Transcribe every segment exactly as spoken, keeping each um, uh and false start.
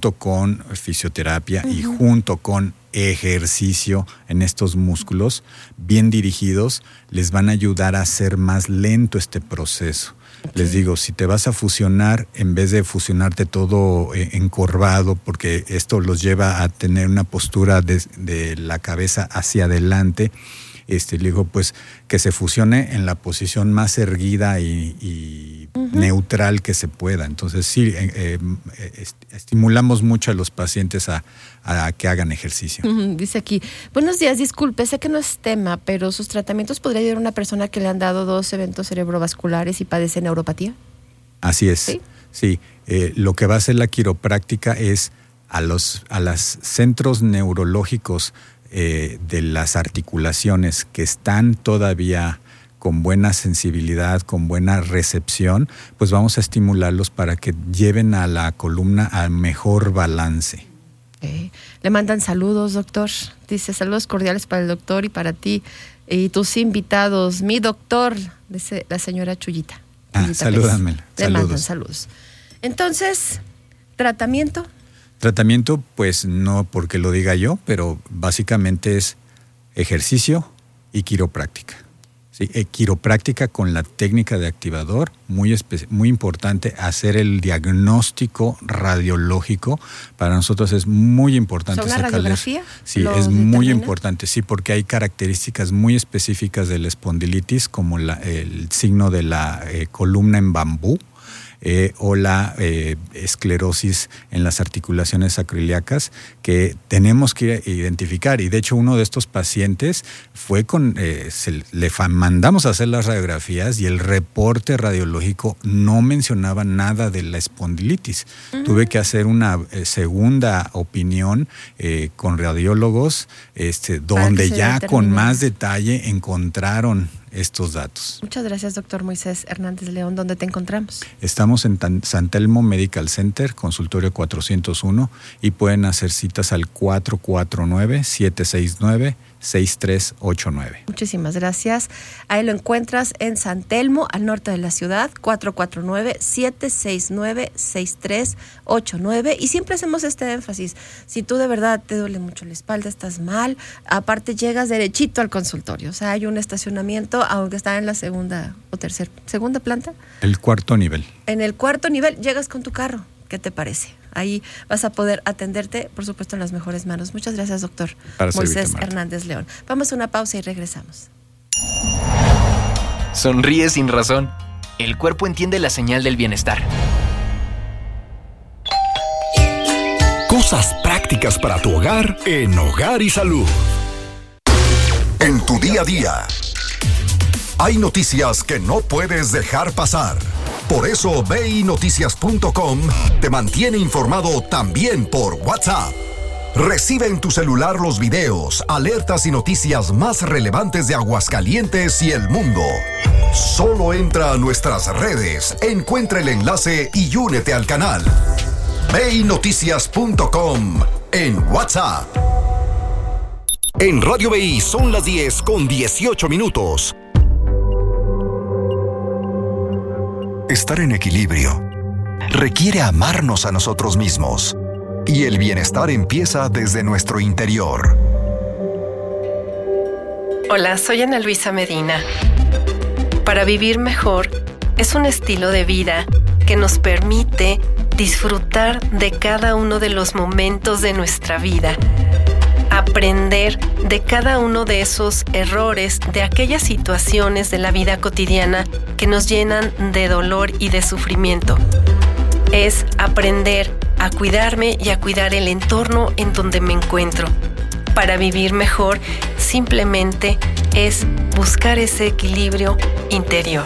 junto con fisioterapia uh-huh. y junto con ejercicio en estos músculos bien dirigidos, les van a ayudar a hacer más lento este proceso. Okay. Les digo, si te vas a fusionar, en vez de fusionarte todo eh, encorvado, porque esto los lleva a tener una postura de, de la cabeza hacia adelante, Este, le digo, pues, que se fusione en la posición más erguida y, y uh-huh. neutral que se pueda. Entonces, sí, eh, eh, est- estimulamos mucho a los pacientes a, a que hagan ejercicio. Uh-huh. Dice aquí, buenos días, disculpe, sé que no es tema, pero ¿sus tratamientos podría ayudar a una persona que le han dado dos eventos cerebrovasculares y padece neuropatía? Así es, sí. sí. Eh, lo que va a hacer la quiropráctica es a los a los centros neurológicos Eh, de las articulaciones que están todavía con buena sensibilidad, con buena recepción, pues vamos a estimularlos para que lleven a la columna al mejor balance. Okay. Le mandan saludos, doctor. Dice, saludos cordiales para el doctor y para ti y tus invitados. Mi doctor, dice la señora Chuyita. Ah, salúdamela. Le saludos. mandan saludos. Entonces, ¿tratamiento? Tratamiento, pues no porque lo diga yo, pero básicamente es ejercicio y quiropráctica. ¿Sí? Eh, quiropráctica con la técnica de activador, muy, espe- muy importante hacer el diagnóstico radiológico. Para nosotros es muy importante. ¿Una radiografía? Sí, es determina? muy importante, sí, porque hay características muy específicas de la espondilitis, como la, el signo de la eh, columna en bambú, Eh, o la eh, esclerosis en las articulaciones sacroiliacas que tenemos que identificar. Y de hecho uno de estos pacientes fue con, eh, se, le fa- mandamos a hacer las radiografías y el reporte radiológico no mencionaba nada de la espondilitis. Uh-huh. Tuve que hacer una eh, segunda opinión eh, con radiólogos, este, donde ya con más detalle encontraron estos datos. Muchas gracias, doctor Moisés Hernández León. ¿Dónde te encontramos? Estamos en Tan- San Telmo Medical Center, consultorio cuatrocientos uno, y pueden hacer citas al cuatro cuatro nueve, siete seis nueve, seis tres ocho nueve. Muchísimas gracias. Ahí lo encuentras en San Telmo, al norte de la ciudad, cuatro cuatro nueve, siete seis nueve, seis tres ocho nueve. Y siempre hacemos este énfasis. Si tú de verdad te duele mucho la espalda, estás mal, aparte llegas derechito al consultorio. O sea, hay un estacionamiento, aunque está en la segunda o tercera, segunda planta. El cuarto nivel. En el cuarto nivel llegas con tu carro. ¿Qué te parece? Ahí vas a poder atenderte, por supuesto, en las mejores manos. Muchas gracias, doctor Para Moisés servirte, Hernández León. Vamos a una pausa y regresamos. Sonríe sin razón. El cuerpo entiende la señal del bienestar. Cosas prácticas para tu hogar en Hogar y Salud. En tu día a día, hay noticias que no puedes dejar pasar. Por eso ve y noticias punto com te mantiene informado también por WhatsApp. Recibe en tu celular los videos, alertas y noticias más relevantes de Aguascalientes y el mundo. Solo entra a nuestras redes, encuentra el enlace y únete al canal. ve y noticias punto com en WhatsApp. En Radio B I son las diez con dieciocho minutos. Estar en equilibrio requiere amarnos a nosotros mismos. Y el bienestar empieza desde nuestro interior. Hola, soy Ana Luisa Medina. Para vivir mejor es un estilo de vida que nos permite disfrutar de cada uno de los momentos de nuestra vida. Aprender de cada uno de esos errores, de aquellas situaciones de la vida cotidiana que nos llenan de dolor y de sufrimiento. Es aprender a cuidarme y a cuidar el entorno en donde me encuentro. Para vivir mejor, simplemente es buscar ese equilibrio interior.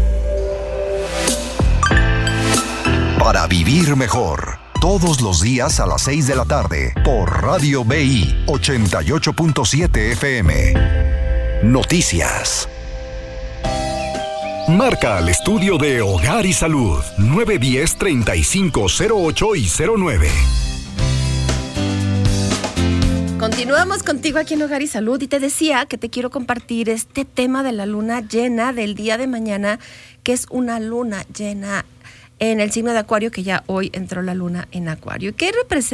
Para vivir mejor, todos los días a las seis de la tarde, por Radio B I ochenta y ocho punto siete F M. Noticias. Marca al estudio de Hogar y Salud nueve uno cero, treinta y cinco cero ocho y cero nueve. Continuamos contigo aquí en Hogar y Salud y te decía que te quiero compartir este tema de la luna llena del día de mañana, que es una luna llena en el signo de Acuario, que ya hoy entró la luna en Acuario. ¿Qué representa?